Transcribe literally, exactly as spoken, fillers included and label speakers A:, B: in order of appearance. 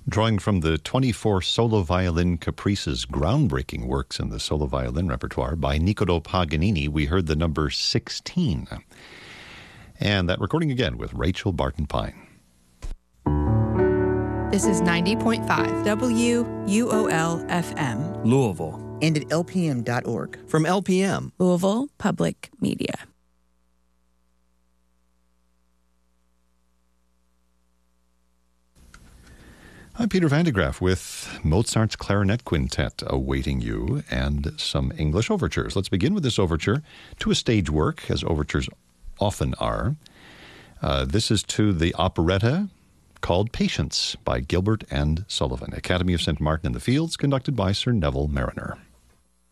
A: Drawing from the twenty-four solo violin caprices, groundbreaking works in the solo violin repertoire by Niccolò Paganini, we heard the number sixteen. And that recording again with Rachel Barton Pine.
B: This is ninety point five W U O L F M.
C: Louisville.
D: And at L P M dot org.
C: From L P M.
B: Louisville Public Media.
A: I'm Peter Van de Graaff with Mozart's Clarinet Quintet awaiting you and some English overtures. Let's begin with this overture to a stage work, as overtures often are. Uh, this is to the operetta called Patience by Gilbert and Sullivan, Academy of Saint Martin in the Fields, conducted by Sir Neville Mariner.